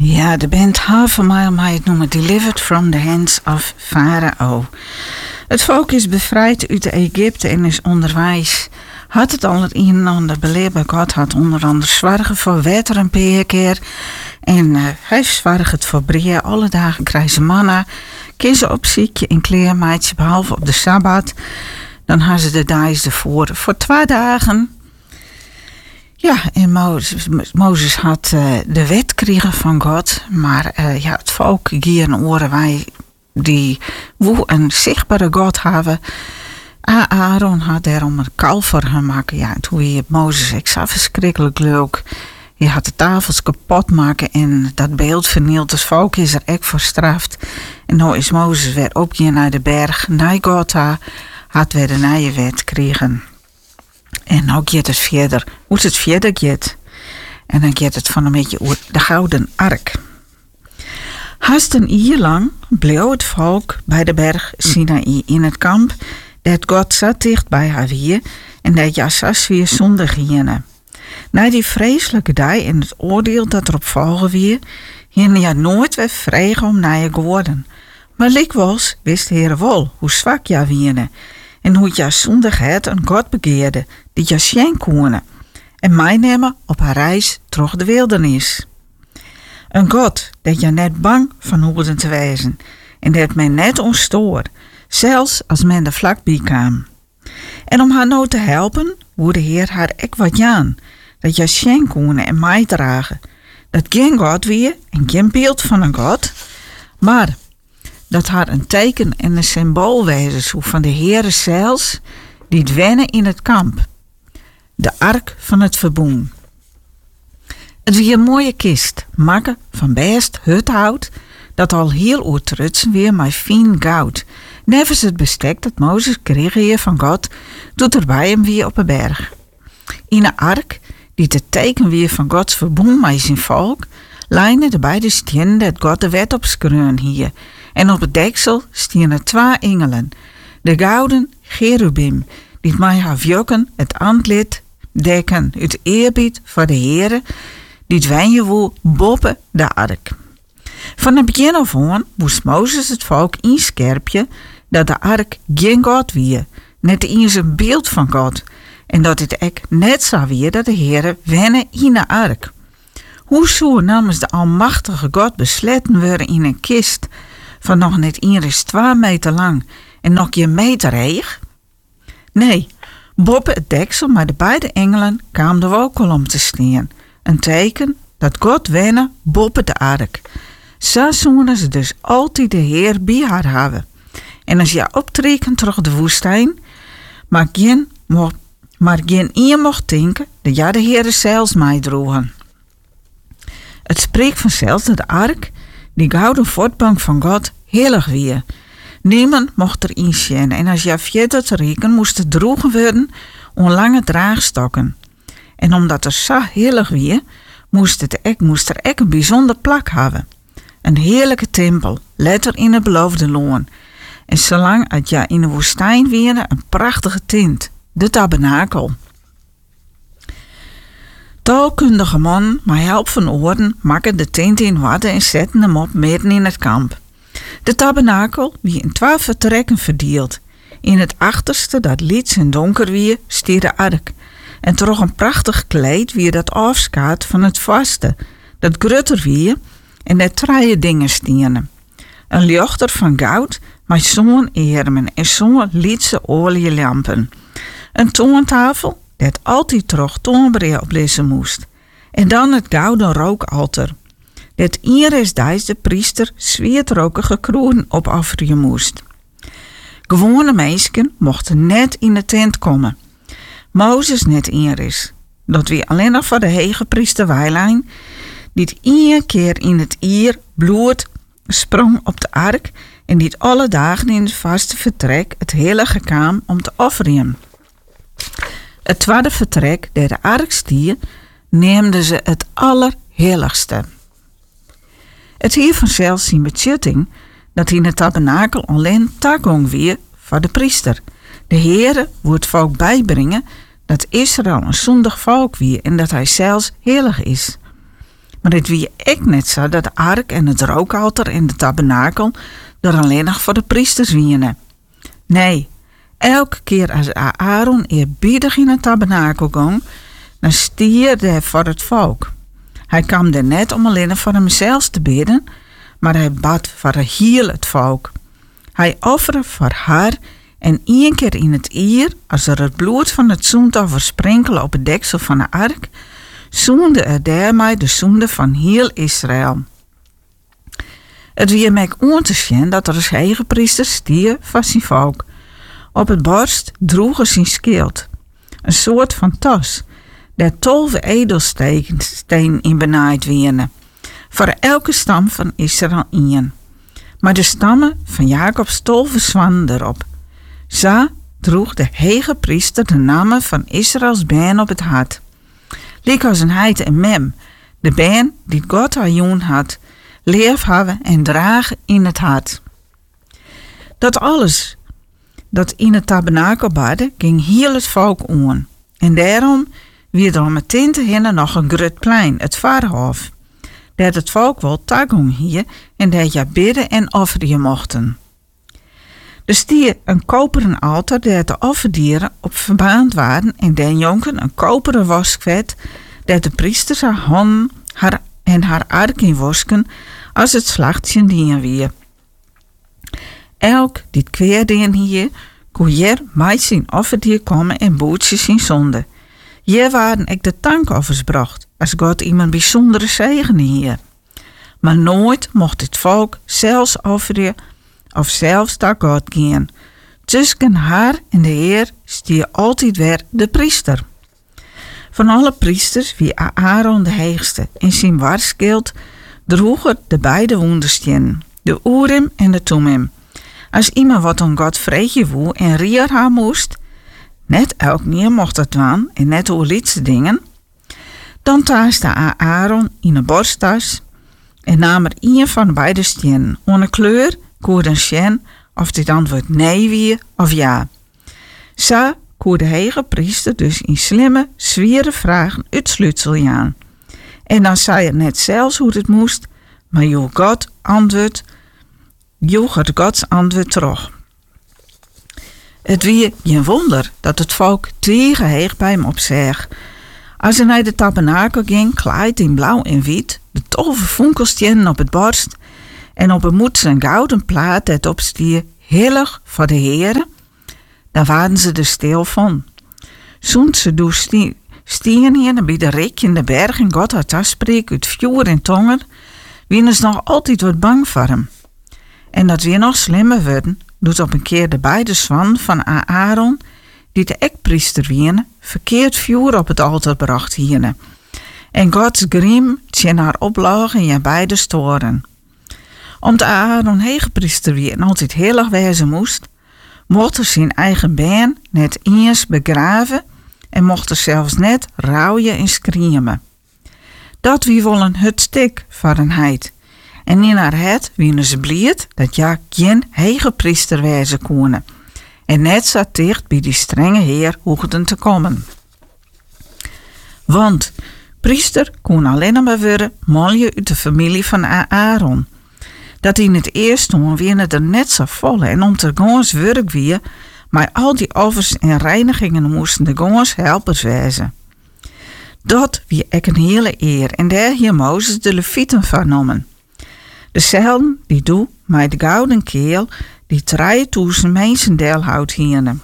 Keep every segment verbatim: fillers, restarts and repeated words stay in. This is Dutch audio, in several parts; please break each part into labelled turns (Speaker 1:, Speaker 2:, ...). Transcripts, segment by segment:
Speaker 1: Ja, de band Half a Mile mij het noemen Delivered from the Hands of Farao. Het volk is bevrijd uit Egypte en is onderwijs. Had het al het een en ander beleerd bij God, had onder andere zwargen voor water een paar keer. En uh, hij zwargt het voor breer, alle dagen krijgen ze manna. Kiezen op ziekje in kleermaatje, behalve op de Sabbat. Dan hadden ze de dagen ervoor voor twee dagen. Ja, en Mozes, Mozes had uh, de wet gekregen van God, maar uh, ja, het volk hier in oren wij die woe een zichtbare God hebben. Aaron had daarom een kalf voor gemaakt. Ja, en toen je Mozes, ik zag verschrikkelijk leuk. Je had de tafels kapot maken en dat beeld vernield. Dus volk is er echt voor straft. En nu is Mozes weer op hier naar de berg. Naar God had weer de nieuwe wet gekregen. En nou gaat het verder. Hoe het verder gaat. En dan gaat het van een beetje over de gouden ark. Haast een jaar lang bleef het volk bij de berg Sinaï in het kamp. Dat God zat dicht bij haar weer. En dat Jassas weer zonder gingen. Na die vreselijke dag en het oordeel dat erop volgen weer. Gingen ja nooit weer vregen om naar je geworden. Maar likwijls wist de Heer wel hoe zwak ja wiene. En hoe ja zondigheid een God begeerde, die ja schenken kon. En mij nemen op haar reis terug de wildernis. Een God dat ja net bang van hoeden te wezen. En dat men net ontstoor, zelfs als men er vlakbij kwam. En om haar nou te helpen, woe de Heer haar ek wat jaan. Dat ja schenken kon en mij dragen. Dat geen God weer en geen beeld van een God. Maar dat haar een teken en een symbool wezen zo van de Heere zelfs, die dwennen in het kamp. De ark van het verboen. Het wie een mooie kist, makke van best huthout, dat al heel oertrutsen weer met fijn goud. Nevens het bestek dat Mozes kreeg hier van God, doet erbij hem weer op een berg. In een ark, die te teken weer van Gods verboen met zijn volk, lijnen de beide stenen dat God de wet op skreun hier. En op het deksel stien er twee engelen, de gouden cherubim, die mij haar jokken het aantlid dekken, het eerbied voor de Heere, die dwenje woe boven de ark. Van het begin af aan moest Mozes het volk inscherpje dat de ark geen God wie, net eens een beeld van God, en dat het ek net zou weer dat de Heere wennen in de ark. Hoezo namens de almachtige God besletten worden in een kist van nog net eens twee meter lang en nog geen meter heeg? Nee, boven het deksel maar de beide engelen kwamen de wolken om te staan. Een teken dat God wennen boven de ark. Zo zouden ze dus altijd de Heer bij haar hebben. En als je optrekken terug de woestijn, maar geen, maar geen een mocht denken dat ja de Heer zelfs mij droegen. Het spreekt vanzelf dat de ark, die gouden voortbank van God, heilig weer. Niemand mocht er in en als je verder te rekenen moest het droegen worden om lange draagstokken. En omdat er zo heilig weer, moest, het ek, moest er ek een bijzonder plak hebben. Een heerlijke tempel, letter in het beloofde loon. En zolang het ja in de woestijn weer een prachtige tint, de tabernakel. Taalkundige man, met help van oren, maken de tent in water en zetten hem op midden in het kamp. De tabernakel wie in twaalf vertrekken verdeeld. In het achterste, dat liets en donker wie, stier de ark. En toch een prachtig kleed wie dat afskaat van het vaste, dat grutter wie en dat traaie dingen stienen. Een lichter van goud met zo'n ermen en zo'n lietse olielampen. Een toontafel dat altijd terug toonbreed oplezen moest. En dan het gouden rookalter. Dat iedere dag de priester zweetrokige kroon opofferen moest. Gewone mensen mochten net in de tent komen. Mozes net is. Dat wie alleen nog voor de hege priester Weilijn, die het één keer in het jaar bloed sprong op de ark en die het alle dagen in het vaste vertrek het heilige kwam om te offeren. Het tweede vertrek, dat de ark stier, neemden ze het allerheiligste. Het hier vanzelf zien betjutting dat in het tabernakel alleen toegang weer voor de priester. De Heere wordt het volk bijbrengen dat Israël een zondig volk weer en dat hij zelfs heilig is. Maar het wie echt net zo dat de ark en het rookalter en de tabernakel er alleen nog voor de priesters wienen. Nee, elke keer als Aaron eerbiedig in het tabernakel ging, dan stierde hij voor het volk. Hij kwam er net om alleen voor hemzelf te bidden, maar hij bad voor heel het volk. Hij offerde voor haar en één keer in het jaar, als er het bloed van het zoendoffer sprenkelde op het deksel van de ark, zoende er daarmee de zonde van heel Israël. Het wie mij aan te zien dat er als hegepriester stier van zijn volk. Op het borst droegen zijn schild, een soort van tas, daar tolve edelstenen in benaaid werden, voor elke stam van Israël één. Maar de stammen van Jacobs tolve zwanen erop. Zo droeg de hegepriester de namen van Israëls been op het hart. Liek als een heid en mem, de been die God aan joen had, leef hebben en dragen in het hart. Dat alles dat in het tabernakel badde, ging heel het volk aan. En daarom wie er om het tinte heen nog een groot plein, het Vaarhof, dat het volk wel tagong hier en dat je bidden en offeren mochten. Er stier een koperen altaar dat de offerdieren op verbaand waren en den jonken een koperen waskvet dat de priesters haar handen haar en haar ark in wasken als het slachtje dien weer. Elk die het kweerdien hier kon hier met zijn offerdier komen en boetje zijn zonde. Hier waren ik de tankoffers bracht, als God iemand bijzondere zegenen hier. Maar nooit mocht het volk zelfs offeren of zelfs naar God gaan. Tussen haar en de Heer stier altijd weer de priester. Van alle priesters wie Aaron de heegste in zijn waarschild droegen de beide wonderstenen, de Urim en de Thummim. Als iemand wat om God vreetje woe en rier haar moest, net elk nier mocht dat doen en net hoe lietse dingen, dan taaste Aaron in een borsttas en nam er een van beide stenen. Onder kleur koerde een sjen of dit antwoord nee wie of ja. Zo koerde de hege priester dus in slimme, zwiere vragen uitsluitsel aan. En dan zei het net zelfs hoe het moest, maar joeg God antwoord, joeg het Gods antwoord terug. Het wie geen wonder dat het volk tegen heeg bij hem opzeg. Als hij naar de tabernakel ging, kleid in blauw en wit, de tolve fonkelstenen op het borst en op een moed een gouden plaat dat opstier, heilig voor de Heere, dan waren ze er stil van. Zo'n ze door stien hier bij de rik in de berg en God had afspreken uit vuur en tongen, wien is nog altijd wat bang voor hem. En dat weer nog slimmer werden, doet op een keer de beide zwanen van Aaron, die de ekpriester wienen, verkeerd vuur op het altaar bracht hierne. En Gods griem tjen haar oplagen en je beide storen. Omdat Aaron hegepriester wienen altijd heel erg wezen moest, mocht er zijn eigen been net eens begraven en mocht er zelfs net rouwen en schriemen. Dat wie willen het stik van een heid. En in haar het wienen ze blied dat ja geen hegepriester wezen konen. En net zo dicht bij die strenge heer hoegden te komen. Want priester kon alleen maar worden malje uit de familie van Aaron. Dat in het eerst toen wienen er net zo vol en om te gons werk weer, maar al die offers en reinigingen moesten de gons helpers wezen. Dat wie ek een hele eer en daar hier Mozes de Levieten van noemen. Dezelfde die doe met de gouden keel die drieduizend mensen deel houdt hierne.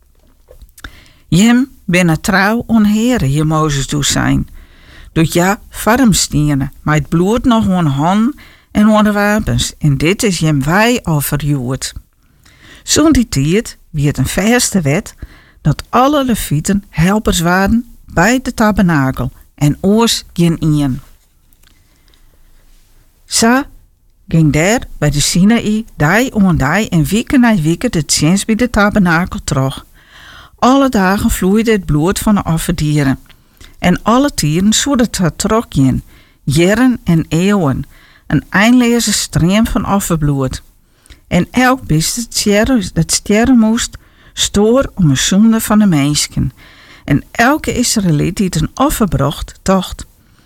Speaker 1: Jem binnen trouw onheren hier Mozes doet zijn. Doet ja farmstienen, maar het bloed nog on handen en onder wapens. En dit is jem wij al verjuwd. Zo'n die tijd wie het een verste wet dat alle Levieten helpers waren bij de tabernakel en oors geen ien. Zo ging daar bij de Sinaï dai on dai en weken na weken de tjens bij de tabernakel terug. Alle dagen vloeide het bloed van de offerdieren. En alle tieren zouden het teruggaan, jaren en eeuwen, een eindeloze stroom van offerbloed. En elk bist dat sterren moest, stoor om een zonde van de mensen. En elke Israëliet die het een offer bracht, tocht.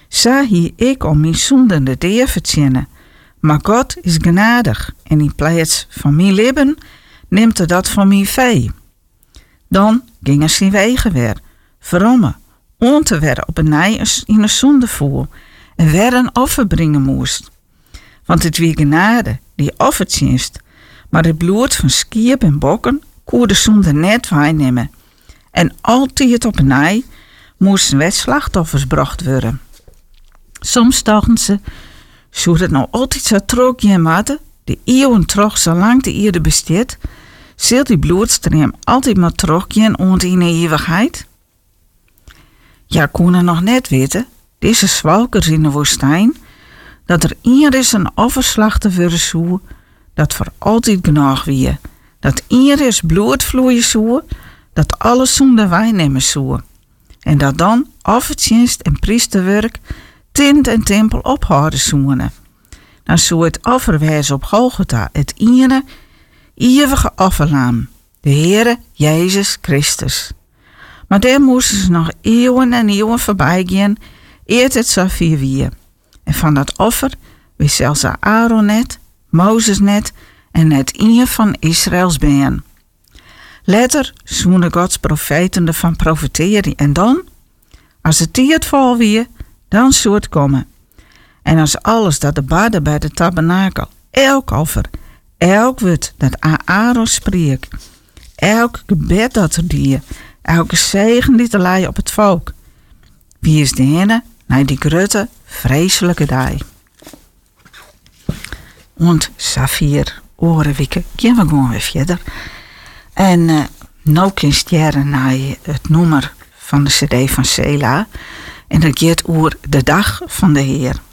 Speaker 1: Zo hier ik om mijn zonden de deur verzinnen. Maar God is genadig en in plaats van mijn leven neemt hij dat van mijn vee. Dan gingen zijn wegen weer, verommen, om te werden op een nij in een zondevoer en weer een offer brengen moest. Want het wie genade die offertjenst, maar het bloed van skiep en bokken kon de zonde net waarnemen. En altijd op een nij moesten weer slachtoffers bracht worden. Soms dachten ze, zou het nou altijd zo trok je matten, de eeuwen terug zolang de eerde besteedt, zult die bloedstream altijd maar teruggaan ont in de eeuwigheid? Ja, konden nog net weten, deze zwalkers in de woestijn, dat er ieder is een offerslag te worden zou, dat voor altijd genoeg wie, dat ieder is bloed vloeien zou, dat alles zonder wijn nemen zou, en dat dan offertjenst en priesterwerk tint en tempel ophouden zouden. Dan zou het offerwijs op Golgotha het ene eeuwige offerlaam, de Heere Jezus Christus. Maar daar moesten ze nog eeuwen en eeuwen voorbij gaan, eer het zo vier wie. En van dat offer wist zelfs Aaron net, Mozes net en net een van Israëls been. Later zoenen Gods profeten ervan profeteren en dan, als het tijd vol wie, dan zou het komen. En als alles dat de baden bij de tabernakel, elk offer, elk woord dat Aaron spreekt, elk gebed dat er die, elke zegen die te laaien op het volk, wie is de henne naar die grote, vreselijke dag. Want Safir, orenwikken, gaan we gewoon weer verder. En uh, nou kun je jaren naar het nummer van de cd van Sela. En dat gaat over de dag van de Heer.